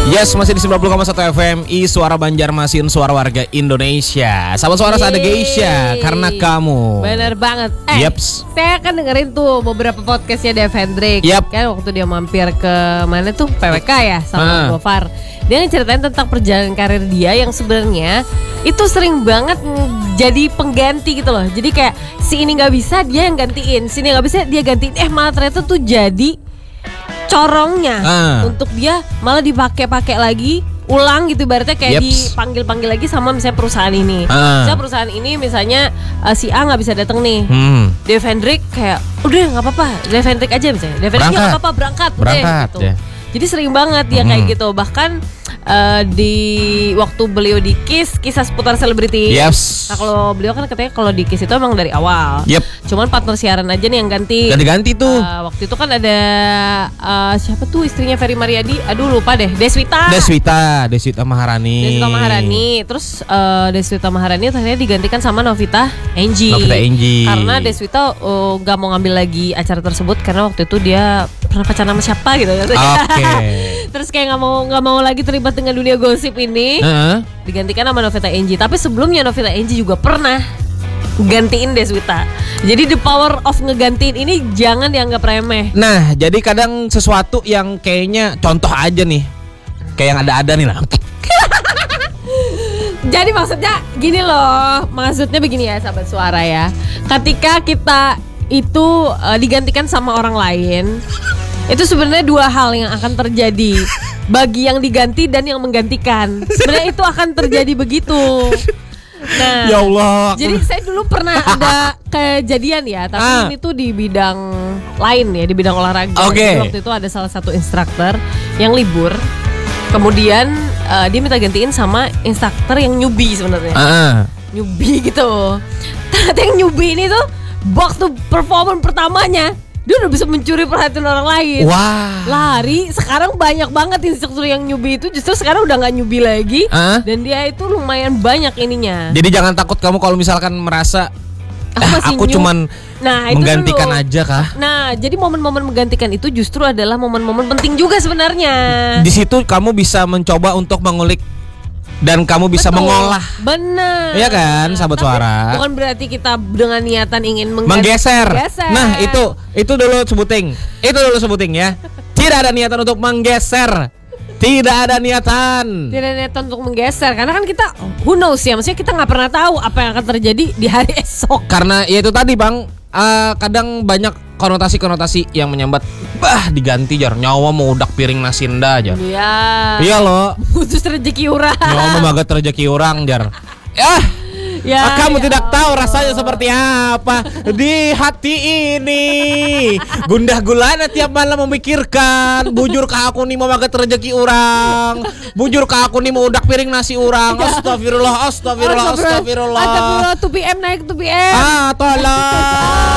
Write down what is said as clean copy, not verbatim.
Yes, masih di 90,1 FMI Suara Banjarmasin, suara warga Indonesia. Sahabat suara ada Geisha, karena kamu. Bener banget. Yeps. Saya kan dengerin tuh beberapa podcastnya Dev Hendrik. Yep. Kan waktu dia mampir ke mana tuh, PWK ya, sama Gofar. Dia ngeceritain tentang perjalanan karir dia yang sebenarnya itu sering banget jadi pengganti gitu loh. Jadi kayak si ini nggak bisa, dia yang gantiin. Si ini nggak bisa, dia gantiin. Malah ternyata tuh jadi corongnya untuk dia malah dipakai-pakai lagi ulang gitu, ibaratnya kayak dipanggil-panggil lagi sama misalnya perusahaan ini. Misalnya perusahaan ini misalnya si A nggak bisa datang nih. Dev Hendrik kayak udah nggak apa-apa, Dev Hendrik aja misalnya. Dev Hendrik nggak apa-apa, berangkat gitu. Ya. Jadi sering banget dia kayak gitu. Bahkan di waktu beliau di KISS, kisah seputar selebriti. Yes. Nah kalau beliau kan katanya kalau di KISS itu emang dari awal. Cuman partner siaran aja nih yang ganti. Ganti tuh. Waktu itu kan ada siapa tuh istrinya Ferry Mariadi? Aduh lupa deh. Deswita Maharani. Terus Deswita Maharani ternyata digantikan sama Novita Enji. Karena Deswita gak mau ngambil lagi acara tersebut karena waktu itu dia pernah pacaran sama siapa gitu. Terus kayak nggak mau lagi terlibat dengan dunia gosip ini. Digantikan sama Novita Enji. Tapi sebelumnya Novita Enji juga pernah gantiin Deswita. Jadi the power of ngegantiin ini jangan dianggap remeh. Nah, jadi kadang sesuatu yang kayaknya contoh aja nih, kayak yang ada-ada nih lah. Jadi maksudnya gini loh, maksudnya begini ya sahabat suara ya. Ketika kita itu digantikan sama orang lain, itu sebenarnya dua hal yang akan terjadi bagi yang diganti dan yang menggantikan. Sebenarnya itu akan terjadi begitu. Nah, ya Allah. Jadi saya dulu pernah ada kejadian ya, tapi ini tuh di bidang lain ya, di bidang olahraga. Jadi waktu itu ada salah satu instruktur yang libur, kemudian dia minta gantiin sama instruktur yang newbie sebenarnya. Newbie gitu. Ternyata yang newbie ini tuh waktu performan pertamanya dia udah bisa mencuri perhatian orang lain. Lari. Sekarang banyak banget instruktur yang newbie itu justru sekarang udah gak newbie lagi. Dan dia itu lumayan banyak ininya. Jadi jangan takut kamu kalau misalkan merasa aku cuman menggantikan aja kah? Nah, jadi momen-momen menggantikan itu justru adalah momen-momen penting juga sebenarnya. Di situ kamu bisa mencoba untuk mengulik dan kamu bisa mengolah. Benar. Iya kan, sahabat suara. Bukan berarti kita dengan niatan ingin menggeser. Nah, itu dulu sebuting. Itu dulu sebuting ya. Tidak ada niatan untuk menggeser. Tidak ada niatan untuk menggeser. Karena kan kita who knows ya, maksudnya kita nggak pernah tahu apa yang akan terjadi di hari esok. Karena ya itu tadi Bang, kadang banyak konotasi yang menyambat, diganti jar nyawa mau udak piring nasinda aja. Iya loh. Putus rezeki orang. Nyawa mau magat rezeki orang jar. Kamu tidak tahu rasanya seperti apa di hati ini. Gundah gulana tiap malam memikirkan, bujur ke aku nih mau magat rezeki orang, bujur ke aku nih mau udak piring nasi orang. Astagfirullah. 2 PM naik 2 PM. Tolong.